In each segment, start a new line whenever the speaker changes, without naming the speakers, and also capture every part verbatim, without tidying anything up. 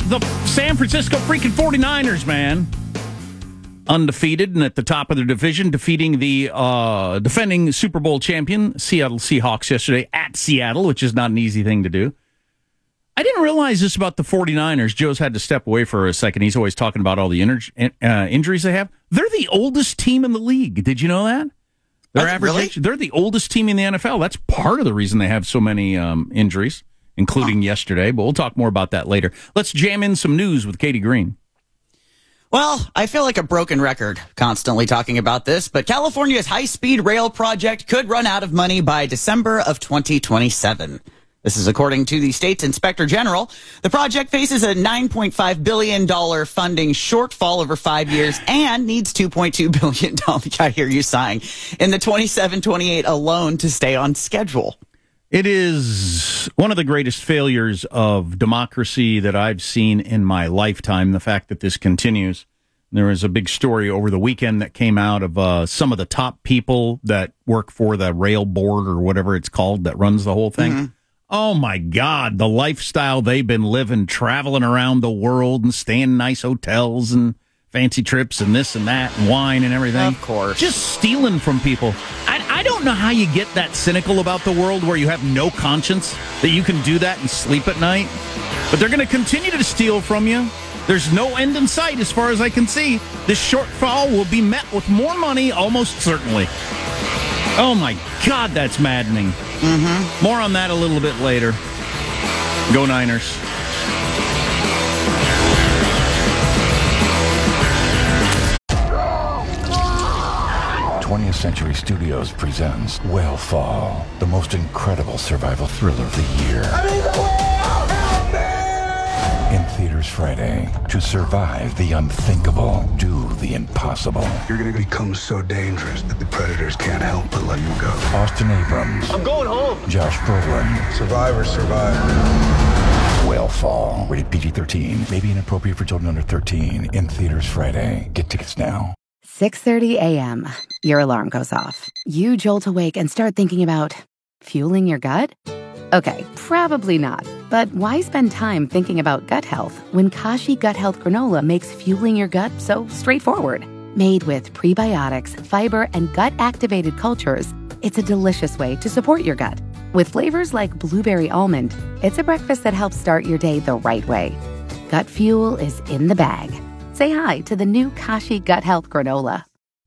the San Francisco freaking forty-niners, man. Undefeated and at the top of their division, defeating the uh, defending Super Bowl champion Seattle Seahawks yesterday at Seattle, which is not an easy thing to do. I didn't realize this about the forty-niners. Joe's had to step away for a second. He's always talking about all the inj- uh, injuries they have. They're the oldest team in the league. Did you know that? Their
That's
average
really?
age, they're the oldest team in the N F L. That's part of the reason they have so many um, injuries, including huh. yesterday. But we'll talk more about that later. Let's jam in some news with Katie Green.
Well, I feel like a broken record constantly talking about this, but California's high-speed rail project could run out of money by December of twenty twenty-seven. This is according to the state's inspector general. The project faces a nine point five billion dollars funding shortfall over five years and needs two point two billion dollars, I hear you sighing, in the twenty-seven twenty-eight alone to stay on schedule.
It is one of the greatest failures of democracy that I've seen in my lifetime, the fact that this continues. There was a big story over the weekend that came out of uh, some of the top people that work for the rail board or whatever it's called that runs the whole thing. Mm-hmm. Oh, my God, the lifestyle they've been living, traveling around the world and staying in nice hotels and fancy trips and this and that and wine and everything.
Of course.
Just stealing from people. I, I don't know how you get that cynical about the world where you have no conscience, that you can do that and sleep at night. But they're going to continue to steal from you. There's no end in sight as far as I can see. This shortfall will be met with more money almost certainly. Oh, my God, that's maddening.
Mm-hmm.
More on that a little bit later. Go Niners.
twentieth Century Studios presents Whale Fall, the most incredible survival thriller of the year.
I need the whale! Help me!
In theaters Friday. To survive the unthinkable, do the impossible.
You're going to become so dangerous that the predators can't help but let you go.
Austin Abrams.
I'm going home.
Josh Brolin.
Survivors survive.
Whale Fall. Rated P G thirteen. May be inappropriate for children under thirteen. In theaters Friday. Get tickets now.
six thirty a.m. Your alarm goes off. You jolt awake and start thinking about fueling your gut? Okay, probably not. But why spend time thinking about gut health when Kashi Gut Health Granola makes fueling your gut so straightforward? Made with prebiotics, fiber, and gut-activated cultures, it's a delicious way to support your gut. With flavors like blueberry almond, it's a breakfast that helps start your day the right way. Gut fuel is in the bag. Say hi to the new Kashi Gut Health Granola.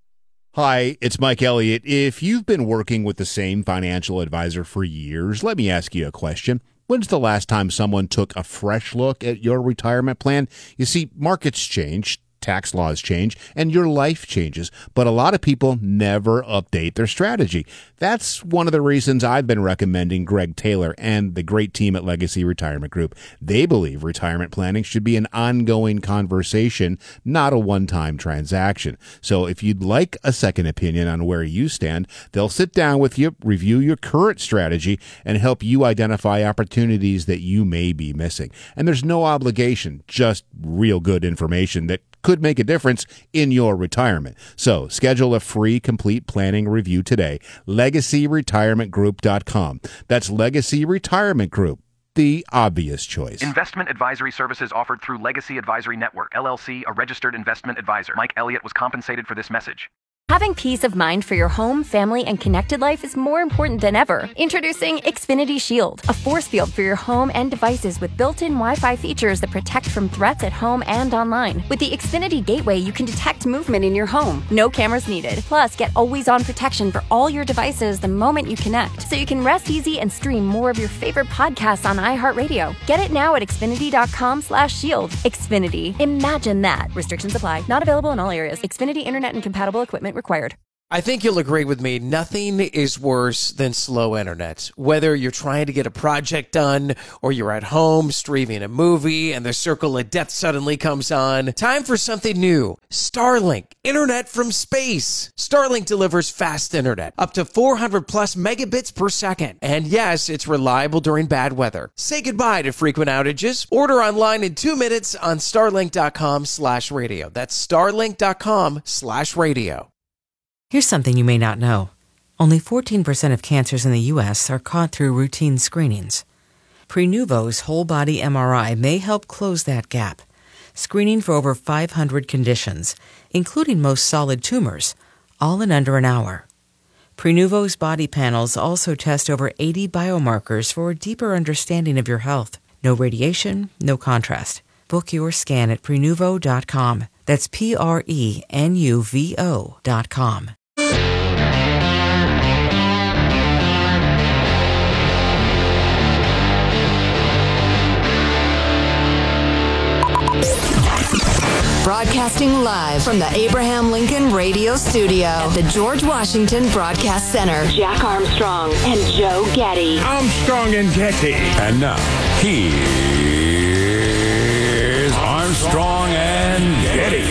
Hi, it's Mike Elliott. If you've been working with the same financial advisor for years, let me ask you a question. When's the last time someone took a fresh look at your retirement plan? You see, markets change, tax laws change, and your life changes, but a lot of people never update their strategy. That's one of the reasons I've been recommending Greg Taylor and the great team at Legacy Retirement Group. They believe retirement planning should be an ongoing conversation, not a one-time transaction. So if you'd like a second opinion on where you stand, they'll sit down with you, review your current strategy, and help you identify opportunities that you may be missing. And there's no obligation, just real good information that could make a difference in your retirement. So schedule a free complete planning review today. legacy retirement group dot com. That's Legacy Retirement Group, the obvious choice.
Investment advisory services offered through Legacy Advisory Network, L L C, a registered investment advisor. Mike Elliott was compensated for this message.
Having peace of mind for your home, family, and connected life is more important than ever. Introducing Xfinity Shield, a force field for your home and devices with built-in Wi-Fi features that protect from threats at home and online. With the Xfinity Gateway, you can detect movement in your home. No cameras needed. Plus, get always-on protection for all your devices the moment you connect, so you can rest easy and stream more of your favorite podcasts on iHeartRadio. Get it now at Xfinity.com slash shield. Xfinity. Imagine that. Restrictions apply. Not available in all areas. Xfinity Internet and compatible equipment required.
I think you'll agree with me. Nothing is worse than slow internet. Whether you're trying to get a project done or you're at home streaming a movie and the circle of death suddenly comes on, time for something new. Starlink, internet from space. Starlink delivers fast internet, up to four hundred plus megabits per second. And yes, it's reliable during bad weather. Say goodbye to frequent outages. Order online in two minutes on starlink.com slash radio. That's starlink.com slash radio.
Here's something you may not know. Only fourteen percent of cancers in the U S are caught through routine screenings. Prenuvo's whole-body M R I may help close that gap, screening for over five hundred conditions, including most solid tumors, all in under an hour. Prenuvo's body panels also test over eighty biomarkers for a deeper understanding of your health. No radiation, no contrast. Book your scan at Prenuvo dot com. That's P R E N U V O dot com.
Broadcasting live from the Abraham Lincoln Radio Studio at the George Washington Broadcast Center. Jack Armstrong and Joe Getty.
Armstrong and Getty.
And now, here's Armstrong and Getty.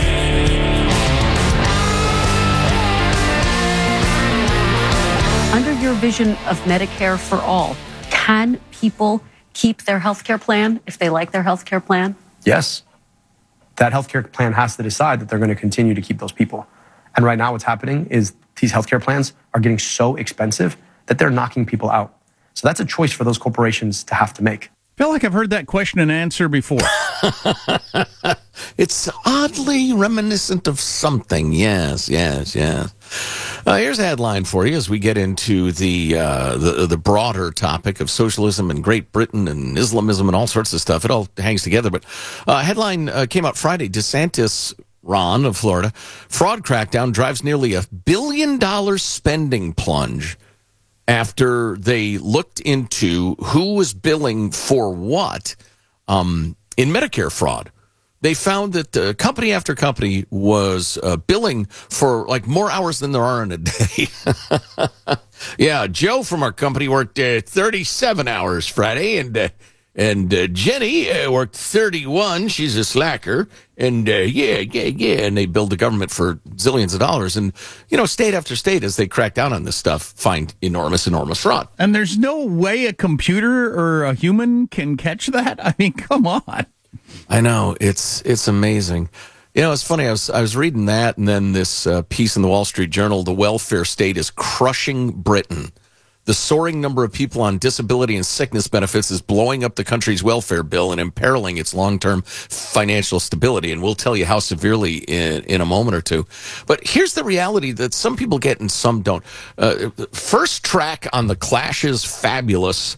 Under your vision of Medicare for all, can people keep their health care plan if they like their health care plan?
Yes. That healthcare plan has to decide that they're going to continue to keep those people. And right now what's happening is these healthcare plans are getting so expensive that they're knocking people out. So that's a choice for those corporations to have to make.
I feel like I've heard that question and answer before.
It's oddly reminiscent of something. Yes, yes, yes. Uh, here's a headline for you as we get into the, uh, the the broader topic of socialism in Great Britain and Islamism and all sorts of stuff. It all hangs together. But a uh, headline uh, came out Friday. DeSantis, Ron of Florida, fraud crackdown drives nearly a billion dollar spending plunge after they looked into who was billing for what um, in Medicare fraud. They found that uh, company after company was uh, billing for like more hours than there are in a day. Yeah, Joe from our company worked uh, thirty-seven hours Friday, and uh, and uh, Jenny uh, worked thirty-one. She's a slacker, and uh, yeah, yeah, yeah. And they billed the government for zillions of dollars, and you know, state after state, as they crack down on this stuff, find enormous, enormous fraud.
And there's no way a computer or a human can catch that. I mean, come on.
I know, it's it's amazing. You know, it's funny, I was I was reading that, and then this uh, piece in the Wall Street Journal, the welfare state is crushing Britain. The soaring number of people on disability and sickness benefits is blowing up the country's welfare bill and imperiling its long-term financial stability, and we'll tell you how severely in, in a moment or two. But here's the reality that some people get and some don't. Uh, first track on the Clash's fabulous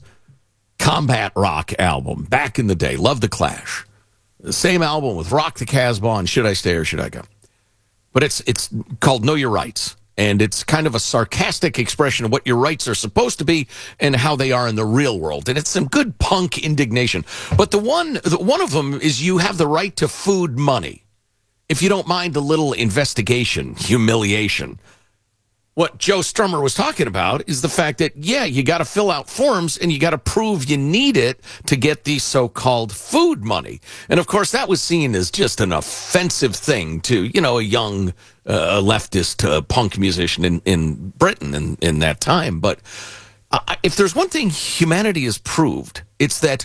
Combat Rock album back in the day. Love the Clash. The same album with Rock the Casbah and Should I Stay or Should I Go? But it's it's called Know Your Rights. And it's kind of a sarcastic expression of what your rights are supposed to be and how they are in the real world. And it's some good punk indignation. But the one the, one of them is you have the right to food money. If you don't mind a little investigation, humiliation. What Joe Strummer was talking about is the fact that, yeah, you got to fill out forms and you got to prove you need it to get the so-called food money. And, of course, that was seen as just an offensive thing to, you know, a young uh, leftist uh, punk musician in, in Britain in, in that time. But uh, if there's one thing humanity has proved, it's that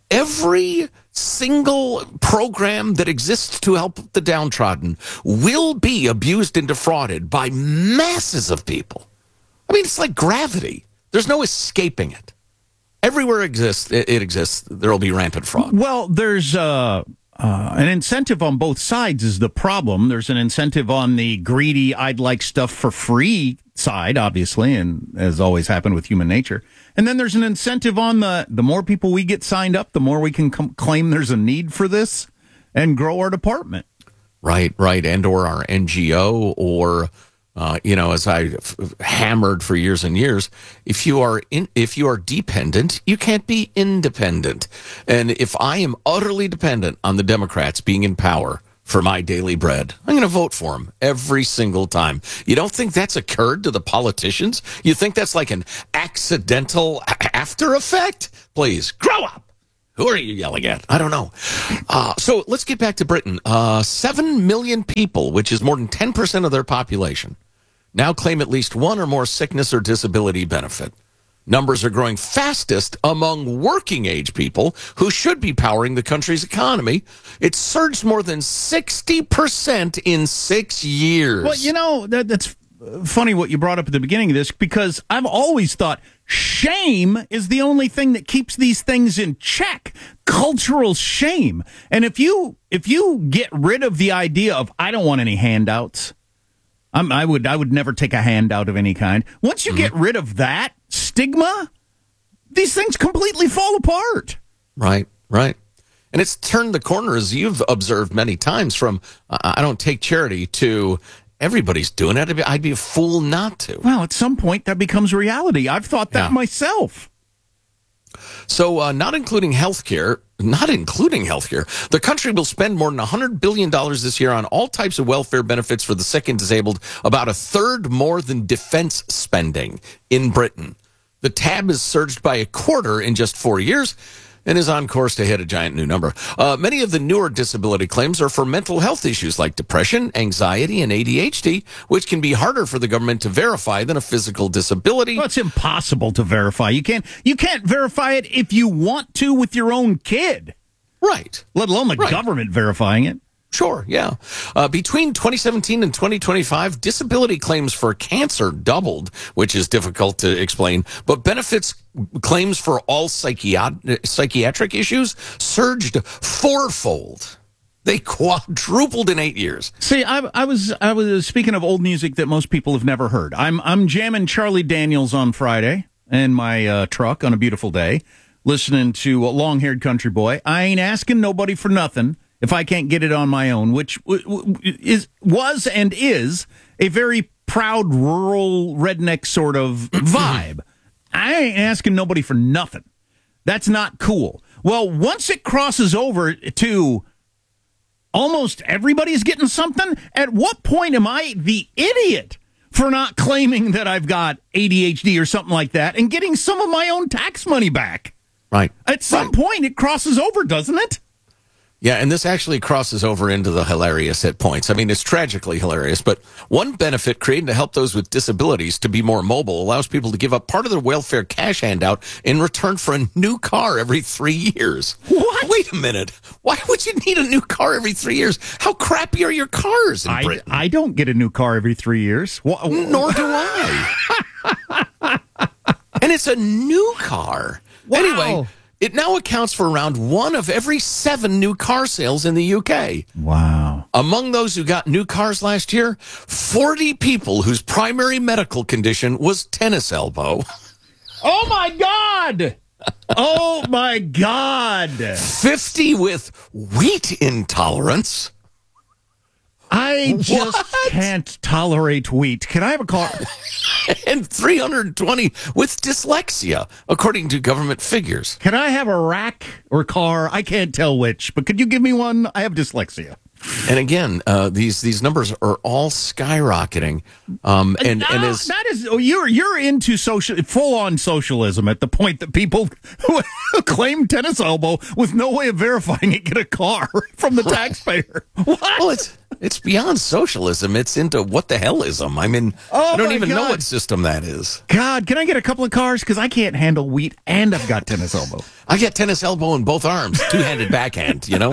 every single program that exists to help the downtrodden will be abused and defrauded by masses of people. I mean, it's like gravity. There's no escaping it. Everywhere it exists, it, it exists, there will be rampant fraud.
Well, there's uh, uh, an incentive on both sides is the problem. There's an incentive on the greedy, I'd like stuff for free side, obviously, and as always happened with human nature. And then there's an incentive on the, the more people we get signed up, the more we can com- claim there's a need for this and grow our department.
Right, right. And or our N G O or, uh, you know, as I f- hammered for years and years, if you are in, if you are dependent, you can't be independent. And if I am utterly dependent on the Democrats being in power for my daily bread, I'm going to vote for them every single time. You don't think that's occurred to the politicians? You think that's like an accidental after effect? Please, grow up. Who are you yelling at? I don't know. Uh, so let's get back to Britain. Uh, Seven million people, which is more than ten percent of their population, now claim at least one or more sickness or disability benefit. Numbers are growing fastest among working-age people who should be powering the country's economy. It surged more than sixty percent in six years.
Well, you know, that, that's funny what you brought up at the beginning of this, because I've always thought shame is the only thing that keeps these things in check. Cultural shame. And if you if you get rid of the idea of I don't want any handouts, I'm, I would I would never take a handout of any kind. Once you mm-hmm. get rid of that stigma, these things completely fall apart.
Right, right. And it's turned the corner, as you've observed many times, from uh, I don't take charity to everybody's doing it. I'd be a fool not to.
Well, at some point that becomes reality. I've thought that yeah. myself.
So, uh, not including healthcare, not including healthcare, the country will spend more than one hundred billion dollars this year on all types of welfare benefits for the sick and disabled, about a third more than defense spending in Britain. The tab has surged by a quarter in just four years. And is on course to hit a giant new number. Uh, many of the newer disability claims are for mental health issues like depression, anxiety, and A D H D, which can be harder for the government to verify than a physical disability.
Well, it's impossible to verify. You can't you can't verify it if you want to with your own kid.
Right.
Let alone the
right.
government verifying it.
Sure, yeah. Uh, between twenty seventeen and twenty twenty-five, disability claims for cancer doubled, which is difficult to explain, but benefits claims for all psychiat- psychiatric issues surged fourfold. They quadrupled in eight years.
See, I, I was I was speaking of old music that most people have never heard. I'm I'm jamming Charlie Daniels on Friday in my uh, truck on a beautiful day, listening to a long-haired country boy. I ain't asking nobody for nothing if I can't get it on my own, which is was and is a very proud rural redneck sort of vibe. I ain't asking nobody for nothing. That's not cool. Well, once it crosses over to almost everybody's getting something, at what point am I the idiot for not claiming that I've got A D H D or something like that and getting some of my own tax money back?
Right.
At some
right.
point, it crosses over, doesn't it?
Yeah, and this actually crosses over into the hilarious at points. I mean, it's tragically hilarious, but one benefit created to help those with disabilities to be more mobile allows people to give up part of their welfare cash handout in return for a new car every three years.
What?
Wait a minute. Why would you need a new car every three years? How crappy are your cars in
I,
Britain?
I don't get a new car every three years.
Nor do I. And it's a new car.
Wow.
Anyway, it now accounts for around one of every seven new car sales in the U K.
Wow.
Among those who got new cars last year, forty people whose primary medical condition was tennis elbow.
Oh, my God. Oh, my God.
fifty with wheat intolerance.
I just
What?
can't tolerate wheat. Can I have a car?
And three hundred twenty with dyslexia, according to government figures.
Can I have a rack or car? I can't tell which, but could you give me one? I have dyslexia.
And again, uh, these these numbers are all skyrocketing. Um, and,
no,
and as
that is, oh, you're you're into social, full on socialism at the point that people who claim tennis elbow with no way of verifying it get a car from the taxpayer. What?
Well, it's it's beyond socialism. It's into what the hellism. I mean,
oh
I don't
my
even
God.
know what system that is.
God, can I get a couple of cars? Because I can't handle wheat, and I've got tennis elbow.
I get tennis elbow in both arms, two-handed backhand, you know?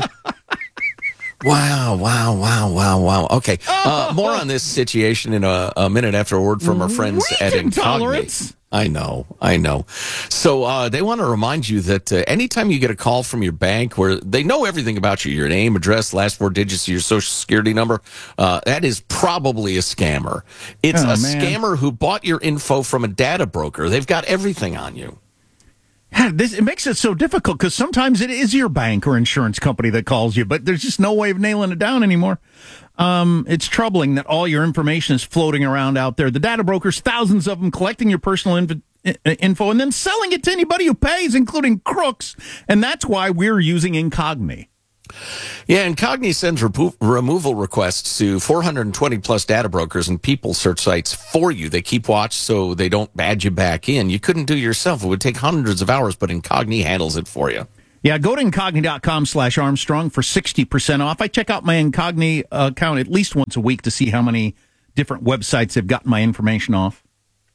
Wow, wow, wow, wow, wow. Okay, uh, more on this situation in a, a minute after a word from our friends
Wheat
at
intolerance.
Incogni. I know, I know. So uh, they want to remind you that uh, anytime you get a call from your bank where they know everything about you, your name, address, last four digits of your social security number, uh, that is probably a scammer. It's
Oh,
a
man.
scammer who bought your info from a data broker. They've got everything on you.
Yeah, this, it makes it so difficult because sometimes it is your bank or insurance company that calls you, but there's just no way of nailing it down anymore. Um, it's troubling that all your information is floating around out there. The data brokers, thousands of them, collecting your personal inv- info and then selling it to anybody who pays, including crooks. And that's why we're using Incogni.
Yeah, Incogni sends repo- removal requests to four hundred twenty plus data brokers and people search sites for you. They keep watch so they don't badge you back in. You couldn't do it yourself. It would take hundreds of hours, but Incogni handles it for you.
Yeah, go to Incogni.com slash Armstrong for sixty percent off. I check out my Incogni account at least once a week to see how many different websites have gotten my information off.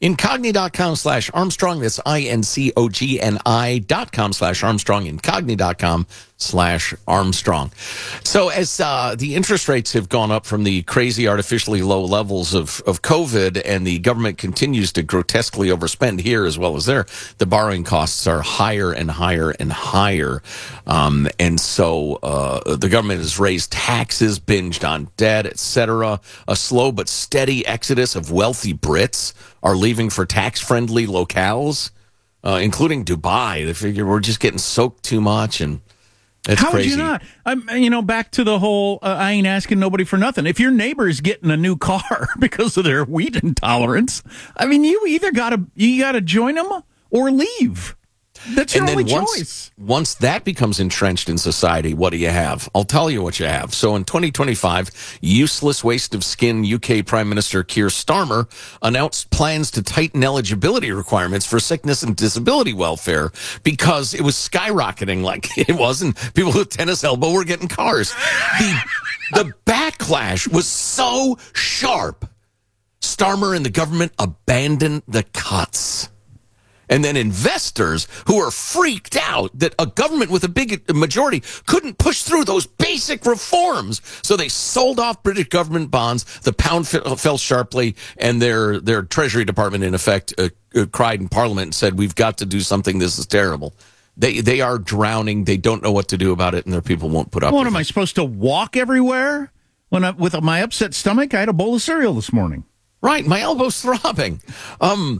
Incogni.com slash Armstrong. That's I-N-C-O-G-N-I dot com slash Armstrong. Incogni.com slash Armstrong. So as uh, the interest rates have gone up from the crazy artificially low levels of, of COVID, and the government continues to grotesquely overspend here as well as there, the borrowing costs are higher and higher and higher. Um, and so uh, the government has raised taxes, binged on debt, et cetera. A slow but steady exodus of wealthy Brits are leaving for tax-friendly locales, uh, including Dubai. They figure we're just getting soaked too much, and it's
How
crazy.
would you not? I'm, you know, back to the whole, uh, I ain't asking nobody for nothing. If your neighbor is getting a new car because of their wheat intolerance, I mean, you either got to you got to join them or leave. That's your
and
only
then once,
choice.
Once that becomes entrenched in society, what do you have? I'll tell you what you have. So in twenty twenty-five, useless waste of skin U K Prime Minister Keir Starmer announced plans to tighten eligibility requirements for sickness and disability welfare because it was skyrocketing like it was, and people with tennis elbow were getting cars. The, the backlash was so sharp. Starmer and the government abandoned the cuts. And then investors who are freaked out that a government with a big majority couldn't push through those basic reforms. So they sold off British government bonds. The pound fell sharply, and their their Treasury Department, in effect, uh, uh, cried in Parliament and said, we've got to do something. This is terrible. They they are drowning. They don't know what to do about it, and their people won't put up
What
with
am
it.
I supposed to walk everywhere when I, with my upset stomach? I had a bowl of cereal this morning.
Right, my elbow's throbbing. Um,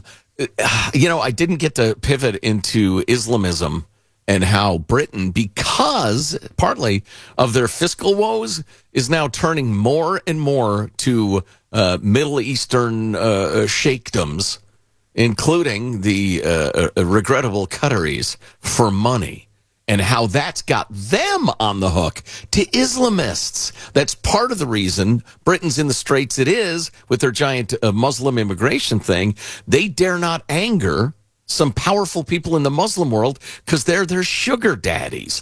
you know, I didn't get to pivot into Islamism and how Britain, because partly of their fiscal woes, is now turning more and more to uh, Middle Eastern uh, sheikdoms, including the uh, uh, regrettable Qataris, for money. And how that's got them on the hook to Islamists. That's part of the reason Britain's in the straits it is with their giant uh, Muslim immigration thing. They dare not anger some powerful people in the Muslim world because they're their sugar daddies.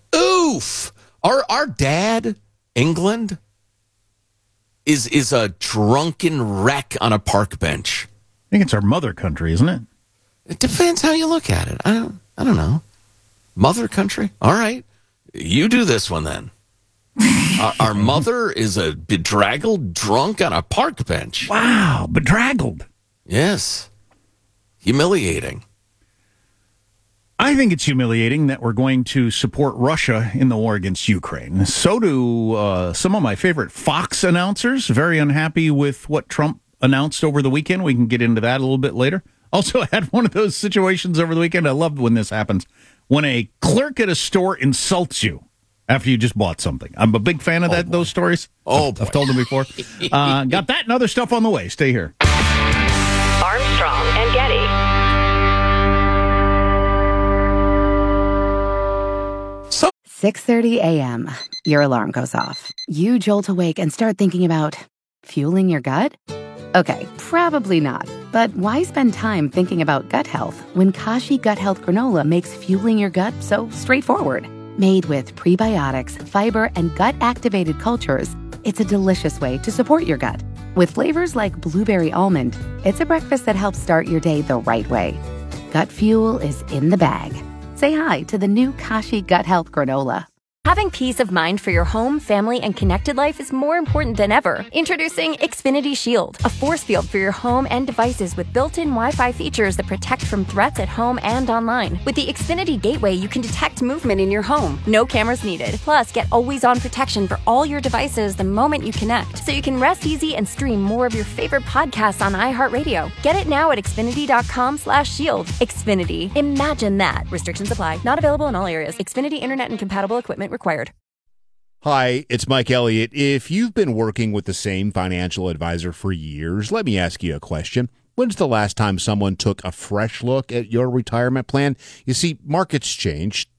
Oof! Our our dad, England, is is a drunken wreck on a park bench.
I think it's our mother country, isn't it?
It depends how you look at it. I don't. I don't know. Mother country? All right. You do this one then. our, our mother is a bedraggled drunk on a park bench.
Wow, bedraggled.
Yes. Humiliating.
I think it's humiliating that we're going to support Russia in the war against Ukraine. So do uh, some of my favorite Fox announcers. Very unhappy with what Trump announced over the weekend. We can get into that a little bit later. Also had one of those situations over the weekend. I love when this happens. When a clerk at a store insults you after you just bought something. I'm a big fan of that. Oh, those stories.
Oh,
I've,
boy.
I've told them before. Uh, got that and other stuff on the way. Stay here.
Armstrong and Getty.
So
six thirty a.m. Your alarm goes off. You jolt awake and start thinking about fueling your gut? Okay, probably not. But why spend time thinking about gut health when Kashi Gut Health Granola makes fueling your gut so straightforward? Made with prebiotics, fiber, and gut-activated cultures, it's a delicious way to support your gut. With flavors like blueberry almond, it's a breakfast that helps start your day the right way. Gut fuel is in the bag. Say hi to the new Kashi Gut Health Granola.
Having peace of mind for your home, family, and connected life is more important than ever. Introducing Xfinity Shield, a force field for your home and devices with built-in Wi-Fi features that protect from threats at home and online. With the Xfinity Gateway, you can detect movement in your home. No cameras needed. Plus, get always-on protection for all your devices the moment you connect, so you can rest easy and stream more of your favorite podcasts on iHeartRadio. Get it now at Xfinity.com slash shield. Xfinity. Imagine that. Restrictions apply. Not available in all areas. Xfinity Internet and compatible equipment required.
Hi, it's Mike Elliott. If you've been working with the same financial advisor for years, let me ask you a question. When's the last time someone took a fresh look at your retirement plan? You see, markets change,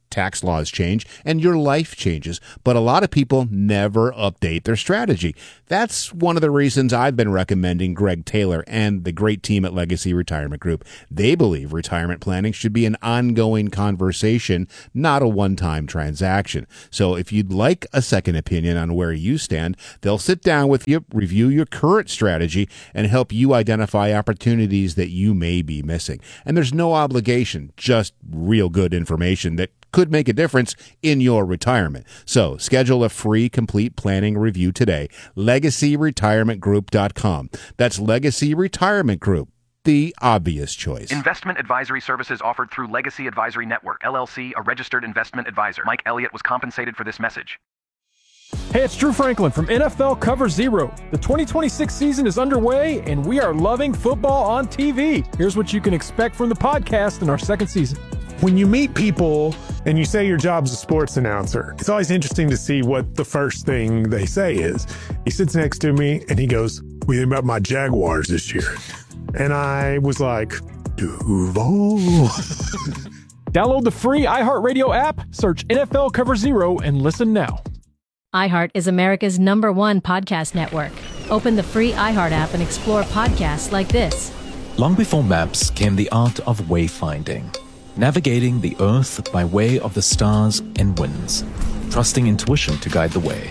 tax laws change and your life changes, but a lot of people never update their strategy. That's one of the reasons I've been recommending Greg Taylor and the great team at Legacy Retirement Group. They believe retirement planning should be an ongoing conversation, not a one-time transaction. So if you'd like a second opinion on where you stand, they'll sit down with you, review your current strategy, and help you identify opportunities that you may be missing. And there's no obligation, just real good information that could make a difference in your retirement. So schedule a free complete planning review today. legacy retirement group dot com. That's Legacy Retirement Group, the obvious choice.
Investment advisory services offered through Legacy Advisory Network, L L C, a registered investment advisor. Mike Elliott was compensated for this message.
Hey, it's Drew Franklin from N F L Cover Zero. The twenty twenty-six season is underway, and we are loving football on T V. Here's what you can expect from the podcast in our second season.
When you meet people and you say your job's a sports announcer, it's always interesting to see what the first thing they say is. He sits next to me and he goes, "What do you think about my Jaguars this year?" And I was like, Duval.
Download the free iHeartRadio app, search N F L Cover Zero, and listen now.
iHeart is America's number one podcast network. Open the free iHeart app and explore podcasts like this.
Long before maps came the art of wayfinding, navigating the earth by way of the stars and winds, trusting intuition to guide the way.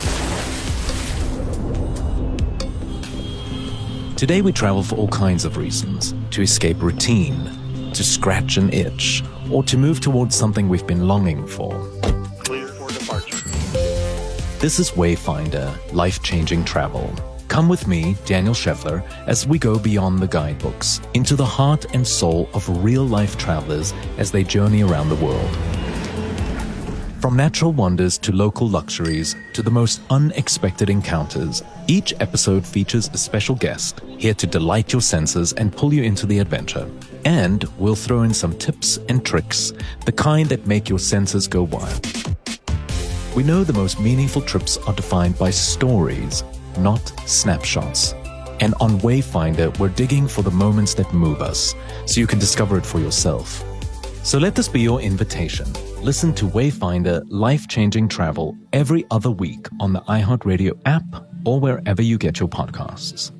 Today we travel for all kinds of reasons: to escape routine, to scratch an itch, or to move towards something we've been longing for.
Clear for departure.
This is Wayfinder, life-changing travel. Come with me, Daniel Scheffler, as we go beyond the guidebooks, into the heart and soul of real-life travelers as they journey around the world. From natural wonders to local luxuries to the most unexpected encounters, each episode features a special guest here to delight your senses and pull you into the adventure. And we'll throw in some tips and tricks, the kind that make your senses go wild. We know the most meaningful trips are defined by stories, not snapshots. And on Wayfinder, we're digging for the moments that move us, so you can discover it for yourself. So let this be your invitation. Listen to Wayfinder Life-Changing Travel every other week on the iHeartRadio app or wherever you get your podcasts.